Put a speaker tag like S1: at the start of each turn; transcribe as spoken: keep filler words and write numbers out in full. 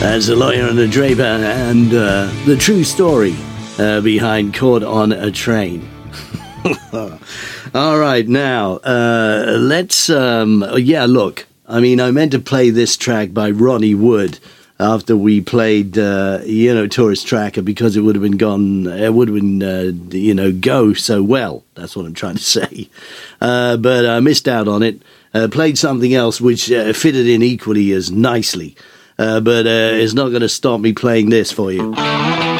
S1: That's The Lawyer and the Draper and uh, the true story uh, behind Caught on a Train. All right, now, uh, let's, um, yeah, look, I mean, I meant to play this track by Ronnie Wood after we played, uh, you know, Tourist Tracker, because it would have been gone, it would have been, uh, you know, go so well. That's what I'm trying to say. Uh, but I missed out on it. Uh, played something else which uh, fitted in equally as nicely. Uh, but uh, it's not going to stop me playing this for you.